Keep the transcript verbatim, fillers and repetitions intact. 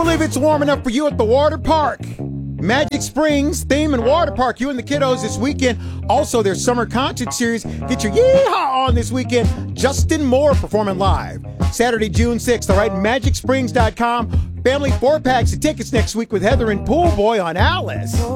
believe it's warm enough for you at the water park. Magic Springs theme and water park. You and the kiddos this weekend. Also, their summer concert series. Get your yeehaw on this weekend. Justin Moore performing live. Saturday, June sixth. All right, magic springs dot com. Family four packs of tickets next week with Heather and Pool Boy on Alice.